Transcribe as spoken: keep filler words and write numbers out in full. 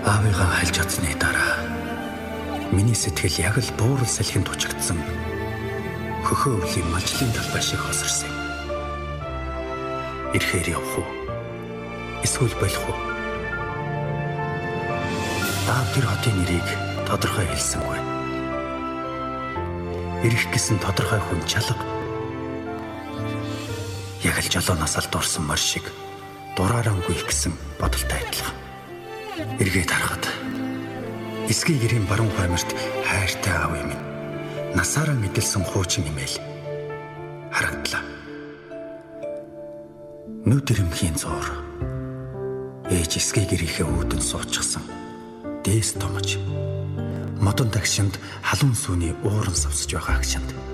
Аавыгаа хайлж чадсны дараа миний сэтгэл яг л буурал салхинд учигдсан хөхөө өвлийн малчлын талбай шиг хосорсон. Ирэхээр явах уу? Эсвэл болох уу? Аав тэр хотын нэрийг тодорхой хэлсэнгүй. Ирэх гэсэн тодорхой хүн чалга. Яг л жолооноос алдуурсан морь шиг дураарангуй гэсэн бодолтой адилхан. Эргээд харахад эсгийн гэрийн баруун хойморт хайртай аав юм. Насаараа мэдэлсэн хуучин имэйл харагдлаа. Нүд ирэмхийн зуур. Ээж эсгийн гэрийнхээ үүдэн суучихсан. Дээс томож. Модон тагшинд халуун сүүний ууран савсж байгаа агшинд